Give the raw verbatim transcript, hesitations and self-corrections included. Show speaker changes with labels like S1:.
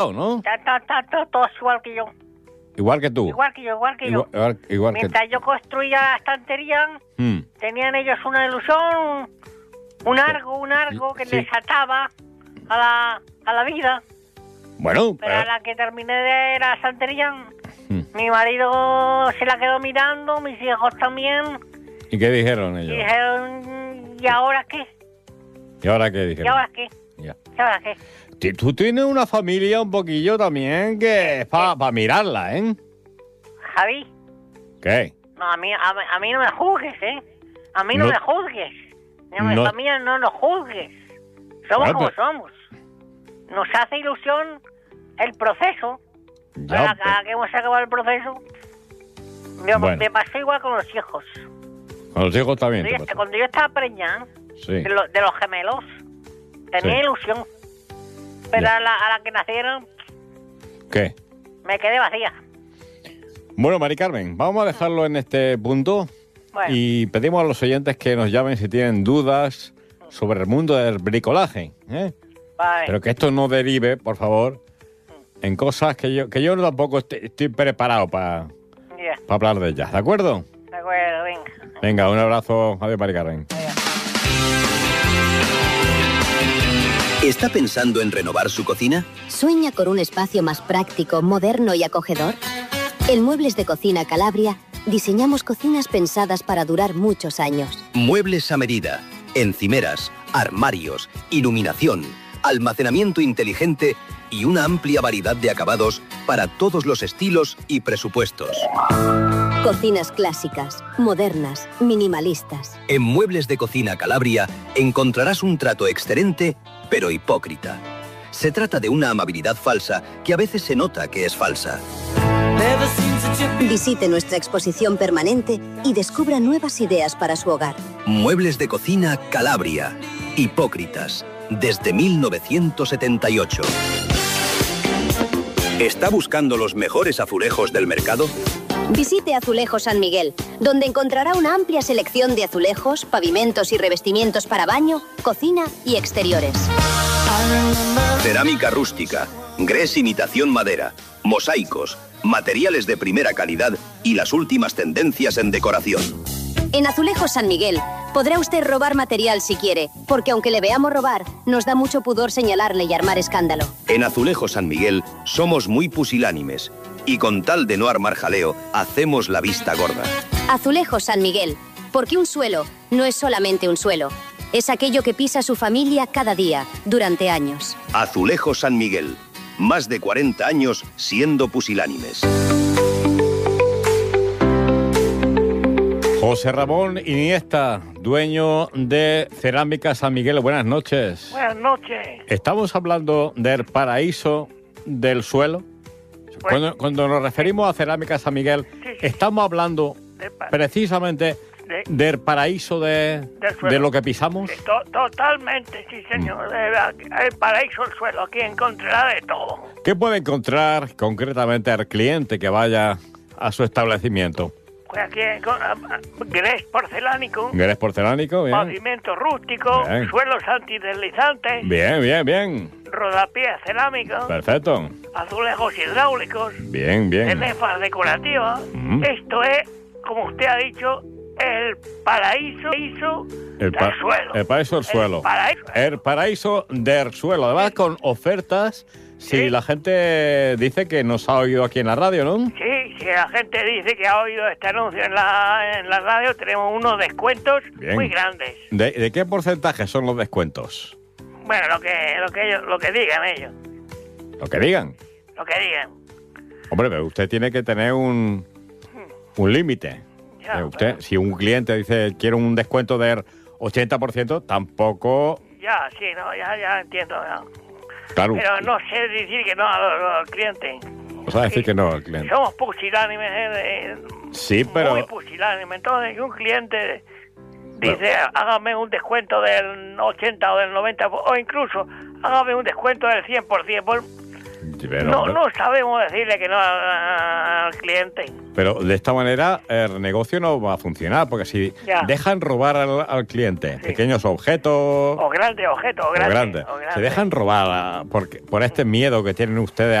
S1: ¿no?
S2: Está, está, está, está, todos igual que yo.
S1: Igual que tú.
S2: Igual que yo, igual que
S1: Igual,
S2: yo.
S1: igual, igual
S2: Mientras
S1: que
S2: yo construía la estantería,
S1: Hmm.
S2: tenían ellos una ilusión, un argo, un argo que
S1: Sí.
S2: les ataba a la, a la vida.
S1: Bueno,
S2: Pero a
S1: eh,
S2: la que terminé de la estantería,
S1: Hmm.
S2: mi marido se la quedó mirando, mis hijos también,
S1: ¿y qué dijeron
S2: y
S1: ellos?
S2: dijeron, ¿y ahora qué?
S1: ¿Y ahora qué
S2: ¿Y
S1: dijeron?
S2: ahora qué?
S1: Ya.
S2: ¿Y ahora qué?
S1: Ti- Tú tienes una familia un poquillo también que es para mirarla, ¿eh?
S2: Javi,
S1: ¿Qué?
S2: no, a mí, a, mí- a mí no me juzgues, ¿eh? A mí no,
S1: No-
S2: me juzgues. Ni a mi
S1: no-
S2: familia no nos juzgues. Somos
S1: Bueno,
S2: como
S1: pero-
S2: somos. Nos hace ilusión el proceso.
S1: Ya,
S2: Ahora,
S1: pero-
S2: cada que hemos acabado el proceso, me,
S1: Bueno.
S2: me pasó igual con los hijos.
S1: con los hijos también.
S2: Cuando
S1: te
S2: yo,
S1: pasa.
S2: cuando yo estaba preñada
S1: Sí.
S2: de, lo- de los gemelos, tenía
S1: Sí.
S2: ilusión. Pero
S1: Ya.
S2: a la, a la que nacieron,
S1: ¿Qué?
S2: me quedé vacía.
S1: Bueno, Mari Carmen, vamos a dejarlo en este punto
S2: Bueno,
S1: y pedimos a los oyentes que nos llamen si tienen dudas sobre el mundo del bricolaje, ¿eh?
S2: vale.
S1: Pero que esto no derive, por favor, en cosas que yo que yo tampoco estoy, estoy preparado para
S2: Ya,
S1: hablar de ellas, ¿de acuerdo?
S2: de acuerdo, venga.
S1: Venga, un abrazo. Adiós, Mari Carmen.
S3: ¿Está pensando en renovar su cocina?
S4: ¿Sueña con un espacio más práctico, moderno y acogedor? En Muebles de Cocina Calabria diseñamos cocinas pensadas para durar muchos años.
S3: Muebles a medida, encimeras, armarios, iluminación, almacenamiento inteligente y una amplia variedad de acabados para todos los estilos y presupuestos.
S4: Cocinas clásicas, modernas, minimalistas.
S3: En Muebles de Cocina Calabria encontrarás un trato excelente, pero hipócrita. Se trata de una amabilidad falsa que a veces se nota que es falsa.
S4: Visite nuestra exposición permanente y descubra nuevas ideas para su hogar.
S3: Muebles de Cocina Calabria. Hipócritas. Desde mil novecientos setenta y ocho. ¿Está buscando los mejores azulejos del mercado?
S4: Visite Azulejos San Miguel, donde encontrará una amplia selección de azulejos, pavimentos y revestimientos para baño, cocina y exteriores.
S3: Cerámica rústica, grés imitación madera, mosaicos, materiales de primera calidad y las últimas tendencias en decoración.
S4: En Azulejos San Miguel podrá usted robar material si quiere, porque aunque le veamos robar, nos da mucho pudor señalarle y armar escándalo.
S3: En Azulejo San Miguel somos muy pusilánimes y con tal de no armar jaleo, hacemos la vista gorda.
S4: Azulejos San Miguel, porque un suelo no es solamente un suelo, es aquello que pisa su familia cada día, durante años.
S3: Azulejo San Miguel, más de cuarenta años siendo pusilánimes.
S1: José Ramón Iniesta, dueño de Cerámica San Miguel. Buenas noches.
S2: Buenas noches.
S1: Estamos hablando del paraíso del suelo. Cuando, cuando nos referimos a Cerámica San Miguel,
S2: Sí, sí.
S1: estamos hablando
S2: De pa-
S1: precisamente
S2: de-
S1: del paraíso de,
S2: Del suelo.
S1: de lo que pisamos.
S2: Sí, to- totalmente, sí, señor. El, el paraíso del suelo, aquí encontrará de todo.
S1: ¿Qué puede encontrar concretamente al cliente que vaya a su establecimiento?
S2: Pues aquí encon- ah, ah, grés porcelánico,
S1: ¿Grés porcelánico? Bien.
S2: pavimento rústico,
S1: Bien.
S2: suelos antideslizantes,
S1: Bien, bien, bien.
S2: rodapiés cerámicos,
S1: Perfecto.
S2: azulejos hidráulicos,
S1: Bien, bien.
S2: tenefas decorativas.
S1: Mm.
S2: Esto es, como usted ha dicho, el paraíso, paraíso
S1: El, pa-
S2: del suelo.
S1: el paraíso del suelo.
S2: El paraíso.
S1: El paraíso del suelo. Además, con ofertas, si
S2: Sí.
S1: la gente dice que nos ha oído aquí en la radio, ¿no?
S2: Sí, si la gente dice que ha oído este anuncio en la, en la radio, tenemos unos descuentos
S1: Bien.
S2: muy grandes.
S1: ¿De, de qué porcentaje son los descuentos?
S2: Bueno, lo que, lo que ellos, lo que digan ellos,
S1: Lo que digan.
S2: lo que digan.
S1: Hombre, pero usted tiene que tener un, un límite.
S2: Ya,
S1: Eh, usted,
S2: pero-
S1: si un cliente dice quiero un descuento del ochenta por ciento, tampoco...
S2: ya, sí, no, ya, ya entiendo. ya.
S1: Claro,
S2: Pero no sé decir que no a los, a los clientes.
S1: o sea, decir que no al cliente.
S2: Somos pusilánimes, ¿eh? de-
S1: Sí, pero...
S2: Muy pusilánimes. Entonces, un cliente dice, hágame un descuento del ochenta o del noventa, o incluso hágame un descuento del cien por ciento. Pues,
S1: Pero,
S2: no, no sabemos decirle que no al, al cliente.
S1: Pero de esta manera el negocio no va a funcionar, porque si
S2: Ya.
S1: dejan robar al, al cliente
S2: Sí.
S1: pequeños objetos
S2: O grandes objetos, o
S1: o
S2: grandes.
S1: grandes,
S2: o grandes.
S1: se dejan robar a- por, por este miedo que tienen ustedes